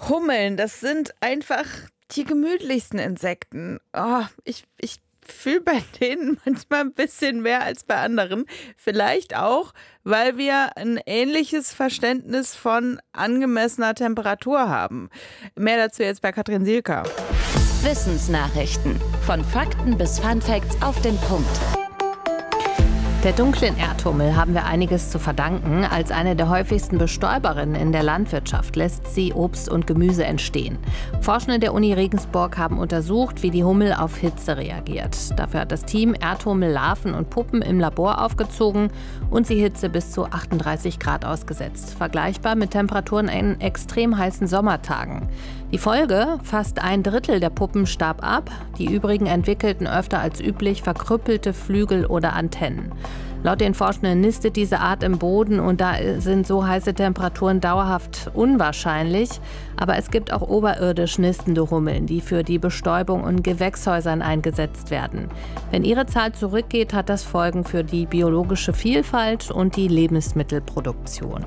Hummeln, das sind einfach die gemütlichsten Insekten. Ich fühle bei denen manchmal ein bisschen mehr als bei anderen. Vielleicht auch, weil wir ein ähnliches Verständnis von angemessener Temperatur haben. Mehr dazu jetzt bei Katrin Sielker. Wissensnachrichten. Von Fakten bis Funfacts auf den Punkt. Der dunklen Erdhummel haben wir einiges zu verdanken. Als eine der häufigsten Bestäuberinnen in der Landwirtschaft lässt sie Obst und Gemüse entstehen. Forschende der Uni Regensburg haben untersucht, wie die Hummel auf Hitze reagiert. Dafür hat das Team Erdhummel-Larven und Puppen im Labor aufgezogen und sie Hitze bis zu 38 Grad ausgesetzt. Vergleichbar mit Temperaturen in extrem heißen Sommertagen. Die Folge: fast ein Drittel der Puppen starb ab. Die übrigen entwickelten öfter als üblich verkrüppelte Flügel oder Antennen. Laut den Forschenden nistet diese Art im Boden und da sind so heiße Temperaturen dauerhaft unwahrscheinlich. Aber es gibt auch oberirdisch nistende Hummeln, die für die Bestäubung in Gewächshäusern eingesetzt werden. Wenn ihre Zahl zurückgeht, hat das Folgen für die biologische Vielfalt und die Lebensmittelproduktion.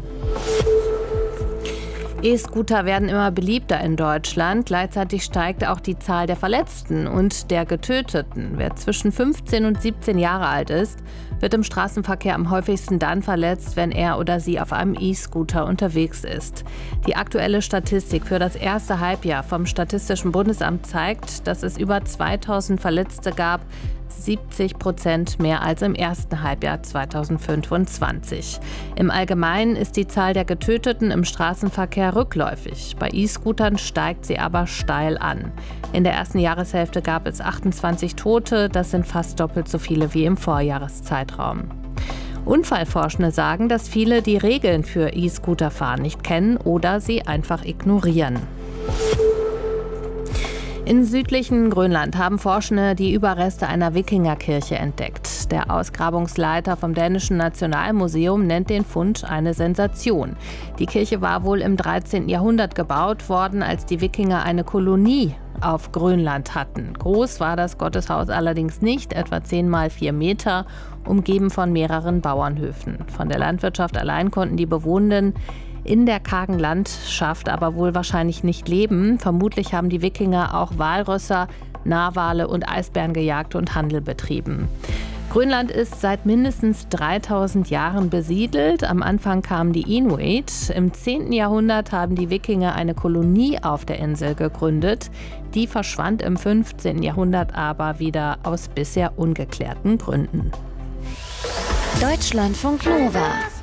E-Scooter werden immer beliebter in Deutschland. Gleichzeitig steigt auch die Zahl der Verletzten und der Getöteten. Wer zwischen 15 und 17 Jahre alt ist, wird im Straßenverkehr am häufigsten dann verletzt, wenn er oder sie auf einem E-Scooter unterwegs ist. Die aktuelle Statistik für das erste Halbjahr vom Statistischen Bundesamt zeigt, dass es über 2000 Verletzte gab, 70% mehr als im ersten Halbjahr 2025. Im Allgemeinen ist die Zahl der Getöteten im Straßenverkehr rückläufig. Bei E-Scootern steigt sie aber steil an. In der ersten Jahreshälfte gab es 28 Tote, das sind fast doppelt so viele wie im Vorjahreszeitraum. Unfallforschende sagen, dass viele die Regeln für E-Scooterfahren nicht kennen oder sie einfach ignorieren. Im südlichen Grönland haben Forschende die Überreste einer Wikingerkirche entdeckt. Der Ausgrabungsleiter vom dänischen Nationalmuseum nennt den Fund eine Sensation. Die Kirche war wohl im 13. Jahrhundert gebaut worden, als die Wikinger eine Kolonie auf Grönland hatten. Groß war das Gotteshaus allerdings nicht, etwa 10 mal 4 Meter, umgeben von mehreren Bauernhöfen. Von der Landwirtschaft allein konnten die Bewohnenden in der kargen Landschaft aber wohl wahrscheinlich nicht leben. Vermutlich haben die Wikinger auch Walrösser, Narwale und Eisbären gejagt und Handel betrieben. Grönland ist seit mindestens 3000 Jahren besiedelt. Am Anfang kamen die Inuit. Im 10. Jahrhundert haben die Wikinger eine Kolonie auf der Insel gegründet. Die verschwand im 15. Jahrhundert aber wieder aus bisher ungeklärten Gründen. Deutschlandfunk Nova.